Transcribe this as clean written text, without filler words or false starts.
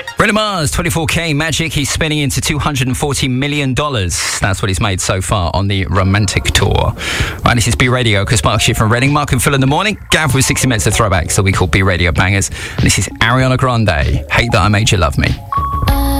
Bruno Mars, 24K Magic. He's spinning into $240 million. That's what he's made so far on the Romantic Tour. Right, this is B Radio. Chris Marks here from Reading. Mark and Phil in the morning. Gav with 60 minutes of throwbacks that we call B Radio Bangers. And this is Ariana Grande. Hate That I Made You Love Me.